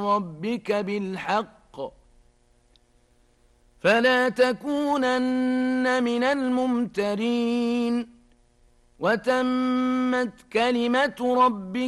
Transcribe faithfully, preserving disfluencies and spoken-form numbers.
ربك بالحق فلا تكونن من الممترين وتمت كلمة ربك